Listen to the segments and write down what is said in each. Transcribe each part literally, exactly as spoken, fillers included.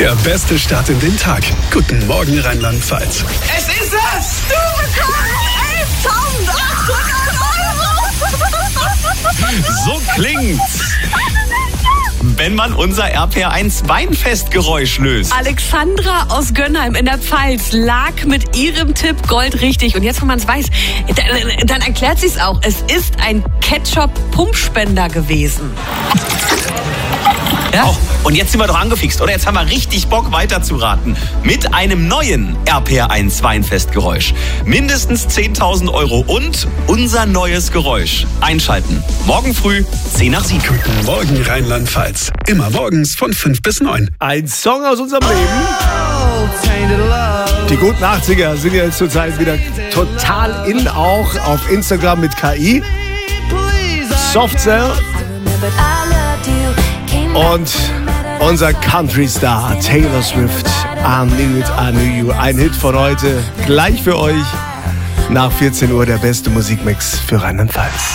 Der beste Start in den Tag. Guten Morgen, Rheinland-Pfalz. Es ist es! Du bekommst elftausendachthundert Euro! So klingt's, wenn man unser R P R eins Weinfestgeräusch löst. Alexandra aus Gönnheim in der Pfalz lag mit ihrem Tipp Gold richtig. Und jetzt, wenn man es weiß, dann, dann erklärt sie es auch. Es ist ein Ketchup-Pumpspender gewesen. Ja? Oh, und jetzt sind wir doch angefixt, oder? Jetzt haben wir richtig Bock weiterzuraten. Mit einem neuen R P R eins Weinfestgeräusch. Mindestens zehntausend Euro und unser neues Geräusch. Einschalten. Morgen früh, zehn nach sieben. Guten Morgen, Rheinland-Pfalz. Immer morgens von fünf bis neun. Ein Song aus unserem Leben. Die guten achtziger sind ja jetzt zurzeit wieder total in, auch auf Instagram mit K I. Softcell. Und unser Country-Star Taylor Swift, I Knew It, I Knew You. Ein Hit von heute, gleich für euch. Nach vierzehn Uhr der beste Musikmix für Rheinland-Pfalz.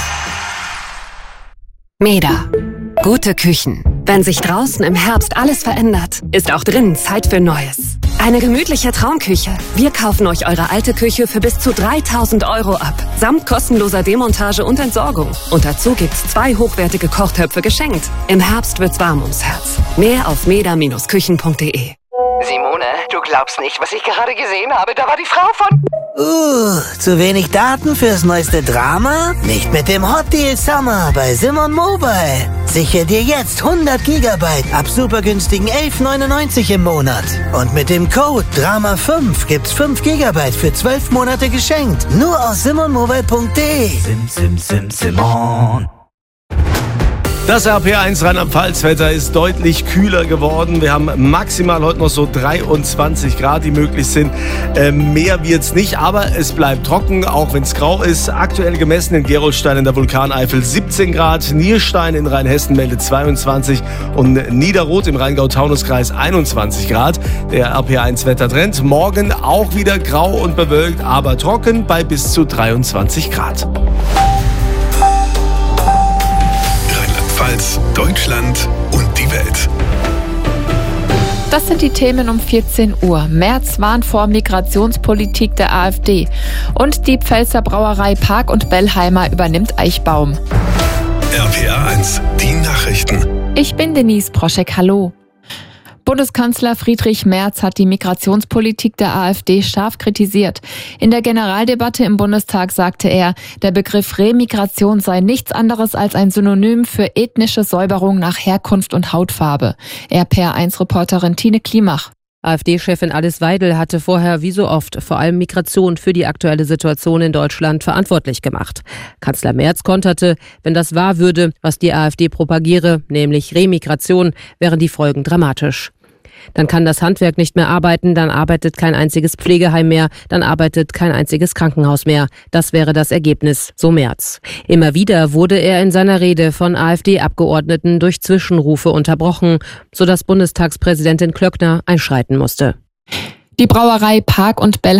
Meda. Gute Küchen. Wenn sich draußen im Herbst alles verändert, ist auch drinnen Zeit für Neues. Eine gemütliche Traumküche. Wir kaufen euch eure alte Küche für bis zu dreitausend Euro ab. Samt kostenloser Demontage und Entsorgung. Und dazu gibt's zwei hochwertige Kochtöpfe geschenkt. Im Herbst wird's warm ums Herz. Mehr auf meda Bindestrich küchen Punkt de. Simone, du glaubst nicht, was ich gerade gesehen habe. Da war die Frau von... Uh, zu wenig Daten fürs neueste Drama? Nicht mit dem Hot Deal Summer bei Simon Mobile. Sichere dir jetzt hundert Gigabyte ab super günstigen elf neunundneunzig im Monat. Und mit dem Code Drama fünf gibt's fünf Gigabyte für zwölf Monate geschenkt. Nur aus simon mobile punkt de. Sim, sim, sim, Simon. Das R P R eins Rheinland-Pfalz-Wetter ist deutlich kühler geworden. Wir haben maximal heute noch so dreiundzwanzig Grad, die möglich sind. Äh, mehr wird's nicht, aber es bleibt trocken, auch wenn es grau ist. Aktuell gemessen in Gerolstein in der Vulkaneifel siebzehn Grad, Nierstein in Rheinhessen meldet zweiundzwanzig und Niederroth im Rheingau-Taunus-Kreis einundzwanzig Grad. Der R P R eins Wettertrend. Morgen auch wieder grau und bewölkt, aber trocken bei bis zu dreiundzwanzig Grad. Deutschland und die Welt. Das sind die Themen um vierzehn Uhr. Merz warnt vor Migrationspolitik der AfD. Und die Pfälzer Brauerei Park und Bellheimer übernimmt Eichbaum. R P R eins, die Nachrichten. Ich bin Denise Proschek, hallo. Bundeskanzler Friedrich Merz hat die Migrationspolitik der AfD scharf kritisiert. In der Generaldebatte im Bundestag sagte er, der Begriff Remigration sei nichts anderes als ein Synonym für ethnische Säuberung nach Herkunft und Hautfarbe. R P R eins Reporterin Tine Klimach. AfD-Chefin Alice Weidel hatte vorher wie so oft vor allem Migration für die aktuelle Situation in Deutschland verantwortlich gemacht. Kanzler Merz konterte, wenn das wahr würde, was die AfD propagiere, nämlich Remigration, wären die Folgen dramatisch. Dann kann das Handwerk nicht mehr arbeiten, dann arbeitet kein einziges Pflegeheim mehr, dann arbeitet kein einziges Krankenhaus mehr. Das wäre das Ergebnis, so Merz. Immer wieder wurde er in seiner Rede von AfD-Abgeordneten durch Zwischenrufe unterbrochen, sodass Bundestagspräsidentin Klöckner einschreiten musste. Die Brauerei Park und Bellheimer